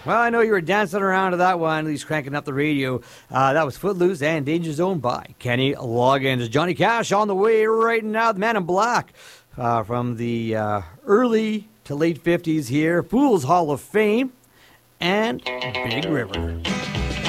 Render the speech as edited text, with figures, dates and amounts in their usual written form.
Well, I know you were dancing around to that one, at least cranking up the radio. That was Footloose and Danger Zone by Kenny Loggins. Johnny Cash on the way right now. The Man in Black from the early to late 50s here. Fools Hall of Fame and Big River.